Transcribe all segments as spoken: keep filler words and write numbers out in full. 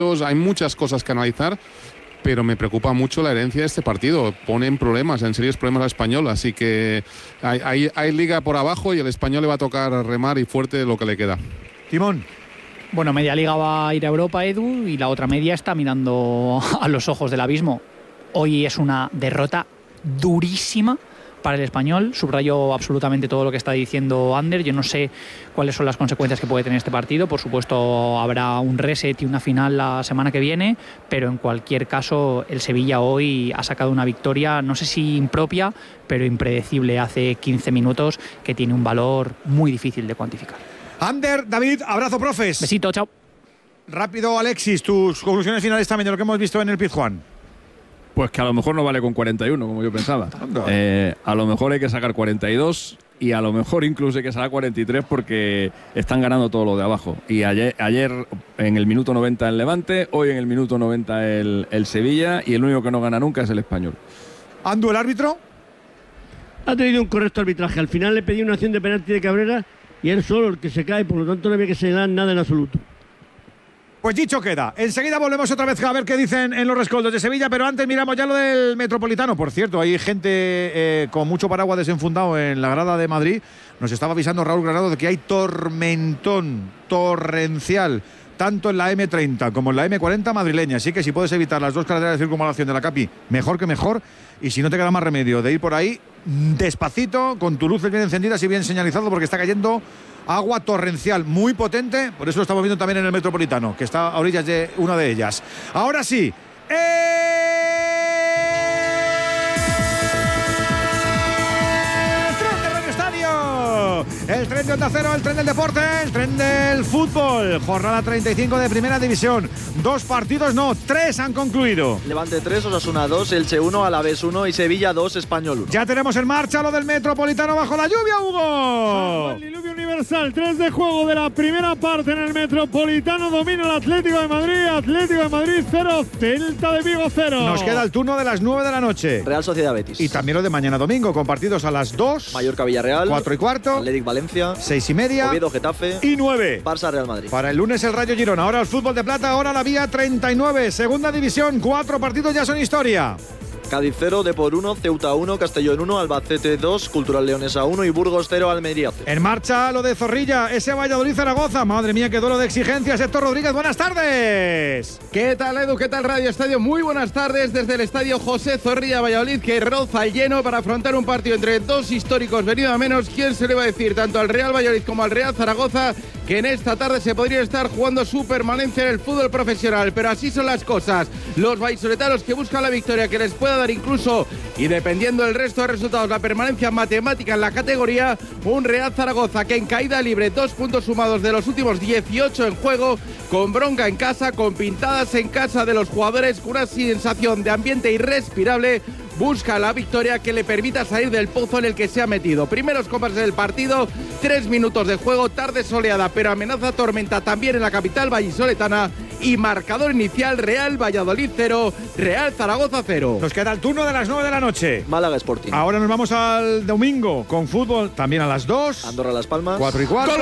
Hay muchas cosas que analizar, pero me preocupa mucho la herencia de este partido. Pone en problemas, en serios problemas al Español, así que hay, hay, hay liga por abajo y el Español le va a tocar remar y fuerte lo que le queda. Timón. Bueno, media liga va a ir a Europa, Edu, y la otra media está mirando a los ojos del abismo. Hoy es una derrota durísima para el Español. Subrayo absolutamente todo lo que está diciendo Ander. Yo no sé cuáles son las consecuencias que puede tener este partido. Por supuesto, habrá un reset y una final la semana que viene, pero en cualquier caso, el Sevilla hoy ha sacado una victoria, no sé si impropia, pero impredecible hace quince minutos, que tiene un valor muy difícil de cuantificar. Ander, David, abrazo, profes. Besito, chao. Rápido, Alexis, tus conclusiones finales también de lo que hemos visto en el Pizjuán. Pues que a lo mejor no vale con cuarenta y uno, como yo pensaba. Eh, a lo mejor hay que sacar cuarenta y dos y a lo mejor incluso hay que sacar cuarenta y tres porque están ganando todo lo de abajo. Y ayer, ayer en el minuto noventa el Levante, hoy en el minuto noventa el, el Sevilla, y el único que no gana nunca es el Español. Andu, el árbitro. Ha tenido un correcto arbitraje. Al final le pedí una acción de penalti de Cabrera y él solo el que se cae, por lo tanto no había que señalar nada en absoluto. Pues dicho queda. Enseguida volvemos otra vez a ver qué dicen en los rescoldos de Sevilla, pero antes miramos ya lo del Metropolitano. Por cierto, hay gente eh, con mucho paraguas desenfundado en la grada de Madrid. Nos estaba avisando Raúl Granado de que hay tormentón torrencial, tanto en la eme treinta como en la eme cuarenta madrileña. Así que si puedes evitar las dos carreteras de circunvalación de la Capi, mejor que mejor. Y si no te queda más remedio de ir por ahí despacito, con tus luces bien encendidas y bien señalizado, porque está cayendo agua torrencial muy potente. Por eso lo estamos viendo también en el Metropolitano, que está a orillas de una de ellas. Ahora sí, el tren de Onda Cero, el tren del deporte, el tren del fútbol. Jornada treinta y cinco de Primera División. Dos partidos, no, tres han concluido. Levante tres, Osasuna dos, Elche uno, Alavés uno y Sevilla dos, Español uno. Ya tenemos en marcha lo del Metropolitano bajo la lluvia, Hugo. El diluvio universal, tres de juego de la primera parte en el Metropolitano. Domina el Atlético de Madrid, Atlético de Madrid cero, Celta de Vigo cero. Nos queda el turno de las nueve de la noche. Real Sociedad Betis. Y también lo de mañana domingo, con partidos a las dos. Mallorca Villarreal. cuatro y cuarto. Atlético Valencia. seis y media. Oviedo Getafe. Y nueve. Barça Real Madrid. Para el lunes el Rayo Girona. Ahora el fútbol de plata, ahora la vía treinta y nueve. Segunda división, cuatro partidos ya son historia. Cádiz cero, Depor uno, Ceuta uno, Castellón uno, Albacete dos, Cultural Leonesa uno y Burgos cero, Almería cero. En marcha lo de Zorrilla, ese Valladolid Zaragoza. Madre mía, qué duelo de exigencias. Héctor Rodríguez, buenas tardes. ¿Qué tal, Edu? ¿Qué tal, Radio Estadio? Muy buenas tardes desde el estadio José Zorrilla Valladolid, que roza el lleno para afrontar un partido entre dos históricos venido a menos. ¿Quién se le va a decir tanto al Real Valladolid como al Real Zaragoza que en esta tarde se podría estar jugando su permanencia en el fútbol profesional? Pero así son las cosas. Los vallisoletanos que buscan la victoria que les pueda dar incluso, y dependiendo del resto de resultados, la permanencia matemática en la categoría. Un Real Zaragoza que en caída libre, dos puntos sumados de los últimos dieciocho en juego, con bronca en casa, con pintadas en casa de los jugadores, con una sensación de ambiente irrespirable. Busca la victoria que le permita salir del pozo en el que se ha metido. Primeros compases del partido, tres minutos de juego, tarde soleada, pero amenaza tormenta también en la capital vallisoletana. Y marcador inicial, Real Valladolid cero, Real Zaragoza cero. Nos queda el turno de las nueve de la noche. Málaga Sporting. Ahora nos vamos al domingo con fútbol también a las dos. Andorra Las Palmas. cuatro y cuarto.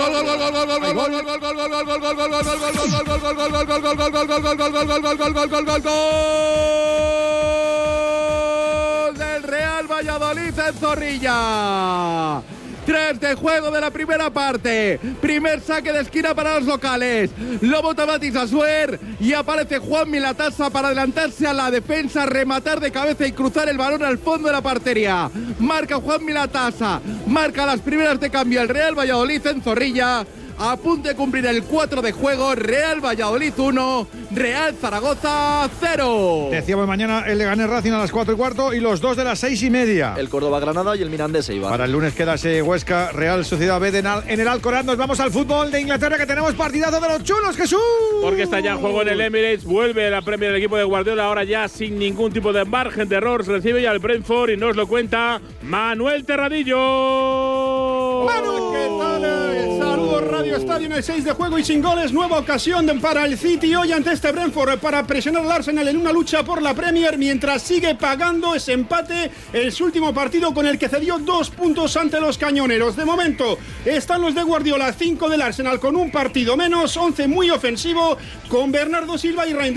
Del Real Valladolid en Zorrilla. Tres de juego de la primera parte. Primer saque de esquina para los locales. Lo bota Matis Asuer y aparece Juan Milatasa para adelantarse a la defensa, rematar de cabeza y cruzar el balón al fondo de la portería. Marca Juan Milatasa. Marca las primeras de cambio el Real Valladolid en Zorrilla. A punto de cumplir el cuatro de juego. Real Valladolid uno, Real Zaragoza cero. Decíamos mañana el Leganés Racing a las cuatro y cuarto y los dos de las seis y media. El Córdoba Granada y el Mirandés Eibar. Para el lunes queda ese Huesca Real Sociedad B de en el Alcoraz. Nos vamos al fútbol de Inglaterra, que tenemos partidazo de los chulos, Jesús. Porque está ya en juego en el Emirates. Vuelve la Premier del equipo de Guardiola, ahora ya sin ningún tipo de margen de error. Recibe ya el Brentford y nos lo cuenta Manuel Terradillo. Manu, ¿qué tal? Saludos, Radio Estadio en el seis de juego y sin goles. Nueva ocasión para el City hoy ante este Brentford para presionar al Arsenal en una lucha por la Premier, mientras sigue pagando ese empate en su último partido con el que cedió dos puntos ante los cañoneros. De momento están los de Guardiola, cinco del Arsenal con un partido menos, once muy ofensivo con Bernardo Silva y Reinders.